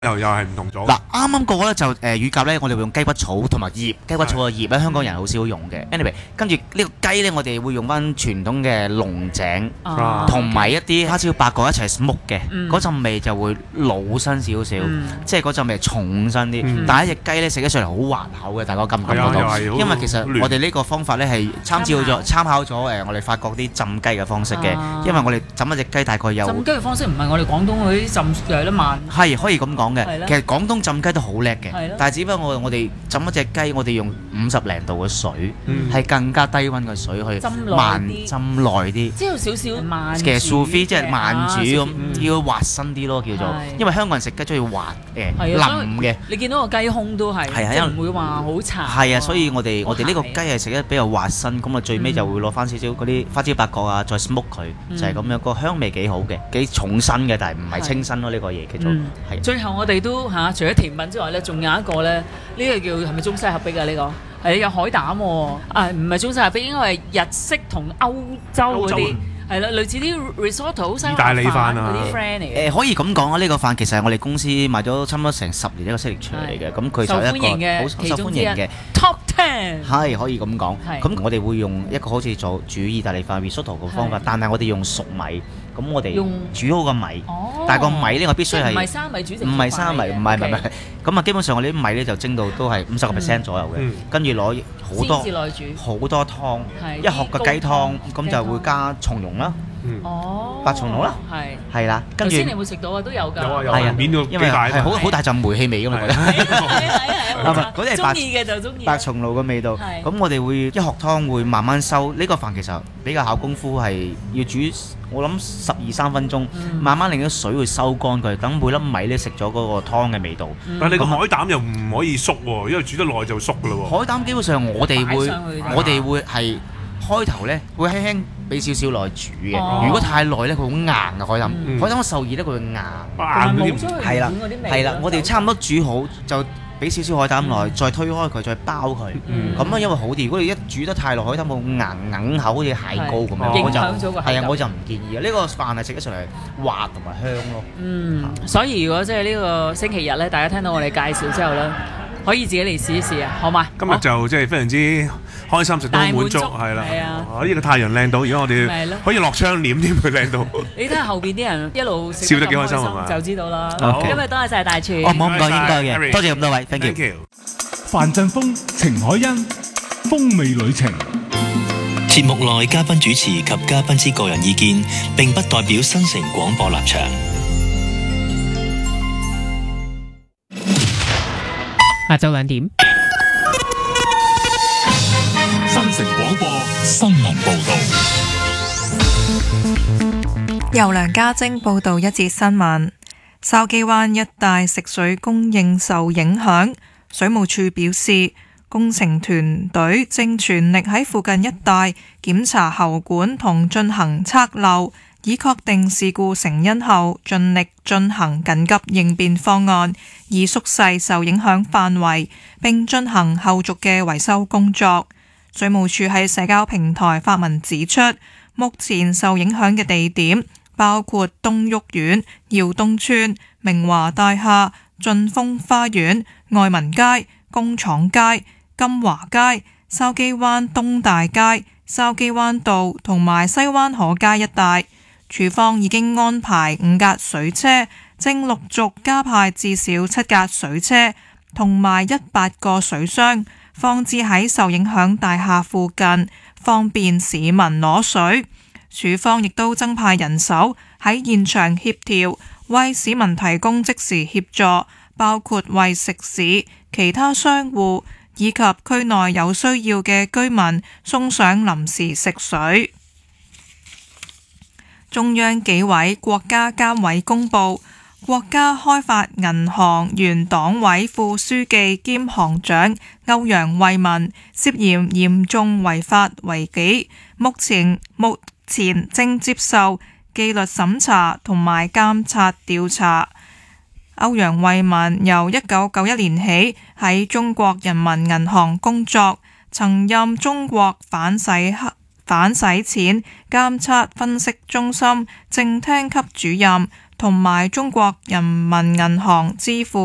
又係唔同咗。 嗱，啱啱個咧就乳鴿咧，我哋會用雞骨草同埋葉，雞骨草嘅葉咧，香港人好少用嘅。anyway， 跟住呢個雞咧，我哋會用翻傳統嘅龍井，同埋一啲花椒八角一齊 smoke 嘅，嗰陣味就會老身少少，即係嗰陣味重身啲。但係一隻雞咧食起上嚟好滑口嘅，大家感唔感覺到？因為其實我哋呢個方法咧係參考咗我哋法國啲浸雞嘅方式嘅，因為我哋浸一隻雞大概有浸雞嘅方式唔係我哋廣東嗰啲浸有得慢， 係可以咁講嘅。其實廣東浸雞都好叻嘅，但係只不過我哋浸一隻雞，我哋用50零度嘅水，係更加低溫嘅水去慢浸耐啲， 即係有少少慢嘅素飛，即係慢煮咁，要滑身啲咯，叫做。因為香港人食雞中意滑腍嘅。 你見到個雞胸都係，即係唔會話好柴。 係啊，所以我哋呢個雞係食得比較滑身，咁啊最尾就會攞翻少少嗰啲花椒八角啊，再 smoke 佢，就係咁樣，個香味幾好嘅，幾重身嘅，但係唔係清新咯，呢個嘢叫做係。 最後我哋都除咗甜品之外咧，仲有一個咧，呢個叫係咪中西合璧啊？呢個係有海膽喎，唔係中西合璧，應該係日式同歐洲嗰啲。係啦，類似啲 risotto 西意大利飯啊嗰啲 friend 嚟嘅。 可以咁講啊，呢個飯其實係我哋公司賣咗差唔多成10年一個系列出嚟嘅，咁佢就係一個好受歡迎嘅 Top 10。 係可以咁講，咁我哋會用一個好似做煮意大利飯 risotto 嘅方法，但係我哋用熟米，咁我哋煮好個米，但係個米呢我必須係唔係生米煮成， 唔係生米，唔係，咁啊基本上我哋啲米呢就蒸到都係50% 左右嘅，跟住攞好多湯，一殼嘅雞湯，咁就會加松茸啦，白松露啦，係啦，跟住頭先你有冇食到啊？都有㗎， 係啊，因為係好大陣煤氣味㗎嘛，嗰啲係中意嘅就中意白松露嘅味道。咁我哋會一殼湯會慢慢收，呢個飯其實比較考功夫，係要煮我諗12-13分鐘，慢慢令啲水會收乾佢，等每粒米咧食咗嗰個湯嘅味道。 但係你個海膽又唔可以縮喎，因為煮得耐就縮㗎啦喎。 海膽基本上我哋會係開頭咧會輕輕俾少少落去煮嘅，如果太耐咧佢好硬嘅海膽，海膽受熱咧佢會硬嗰啲係啦，我哋差唔多煮好就俾少少海膽落去，再推開佢，再包佢，咁啊因為好啲。如果你一煮得太耐，海膽會硬口，好似蟹膏咁樣，我就唔建議啊。呢個飯係食得上嚟滑同埋香咯。 所以如果即係呢個星期日咧，大家聽到我哋介紹之後咧，可以自己嚟試一試啊，好嘛？ 今日就即係非常之開心，食到滿足，係啦。呢個太陽靚到，而家我哋可以落窗簾添，佢靚到。 你睇下後邊啲人一路笑得幾開心係嘛？ 就知道啦。今日多謝晒大廚。 唔好咁講，應該嘅。多謝咁多位 ，thank you。 范振鋒、程海欣，風味旅程。 節目內嘉賓主持及嘉賓之個人意見，並不代表新城廣播立場。 下晝2點， 新城廣播新聞報導。 由梁家晶報導一節新聞。筲箕灣一帶食水供應受影響，水務署表示，工程團隊正全力喺附近一帶檢查喉管同進行測漏，以確定事故成因後，盡力進行緊急應變方案，以縮細受影響範圍，並進行後續嘅維修工作。水務署喺社交平台發文指出，目前受影響嘅地點包括東旭苑、耀東村、明華大廈、晉峰花園、愛民街、工廠街、金華街、筲箕灣東大街、筲箕灣道同埋西灣河街一帶。署方已經安排5架水車，正陸續加派至少7架水車同埋100個水箱，放置喺受影響大廈附近，方便市民攞水。署方亦都增派人手喺現場協調，為市民提供即時協助，包括為食肆、其他商戶以及區內有需要嘅居民送上臨時食水。中央紀委國家監委公布，國家開發銀行原黨委副書記兼行長歐陽慧文涉嫌嚴重違法違紀，目前正接受紀律審查同埋監察調查。歐陽慧文由1991年起喺中國人民銀行工作，曾任中國反洗錢監察分析中心正廳級主任同埋中國人民銀行支付